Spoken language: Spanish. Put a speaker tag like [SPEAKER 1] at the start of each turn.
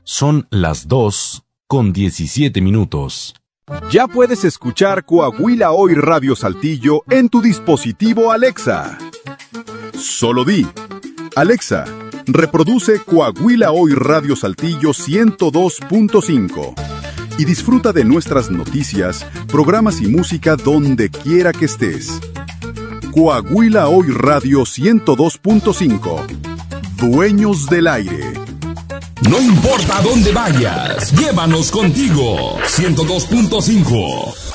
[SPEAKER 1] Son las 2:17.
[SPEAKER 2] Ya puedes escuchar Coahuila Hoy Radio Saltillo en tu dispositivo Alexa. Solo di: Alexa, reproduce Coahuila Hoy Radio Saltillo 102.5 y disfruta de nuestras noticias, programas y música donde quiera que estés. Coahuila Hoy Radio 102.5. Dueños del aire.
[SPEAKER 3] No importa dónde vayas, llévanos contigo. 102.5.